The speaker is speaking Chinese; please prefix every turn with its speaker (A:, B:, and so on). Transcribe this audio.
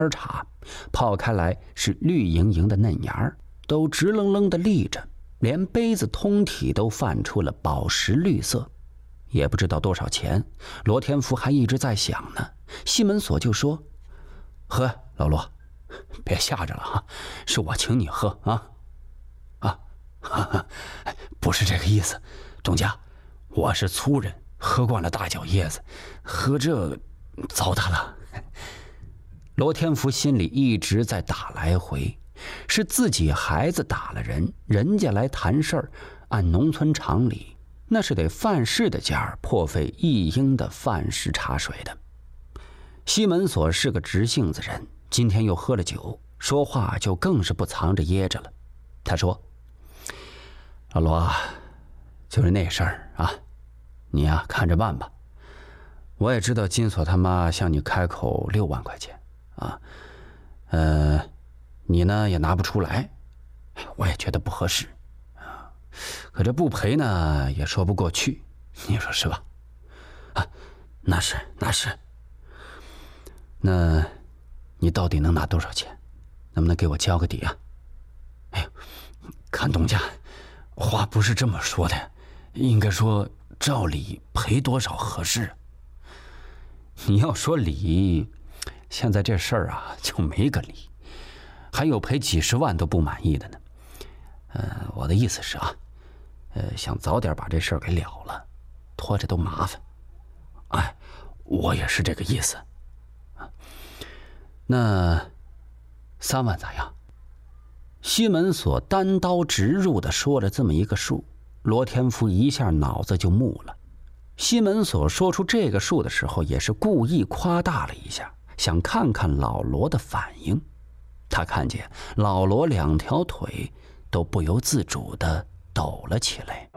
A: 茶，泡开来是绿莹莹的嫩芽儿，都直愣愣地立着，连杯子通体都泛出了宝石绿色。也不知道多少钱，罗天福还一直在想呢。西门锁就说：“喝，老罗，别吓着了哈，是我请你喝啊。”哈哈，不是这个意思，东家，我是粗人，喝惯了大脚椰子，喝这个糟蹋了。罗天福心里一直在打来回，是自己孩子打了人，人家来谈事儿，按农村常理，那是得犯事的家破费1英的饭食茶水的。西门锁是个直性子人，今天又喝了酒，说话就更是不藏着掖着了。他说：“老罗，就是那事儿啊，你呀看着办吧。我也知道金锁他妈向你开口6万块钱啊，你呢也拿不出来，我也觉得不合适啊。可这不赔呢也说不过去，你说是吧？啊，那是。那你到底能拿多少钱？能不能给我交个底啊？”哎呦，看东家，话不是这么说的，应该说照理赔多少合适。你要说理，现在这事儿啊就没个理，还有赔几十万都不满意的呢。我的意思是啊，想早点把这事儿给了了，拖着都麻烦。哎，我也是这个意思。那3万咋样？西门锁单刀直入地说了这么一个数，罗天福一下脑子就木了。西门锁说出这个数的时候，也是故意夸大了一下，想看看老罗的反应。他看见老罗2条腿都不由自主地抖了起来。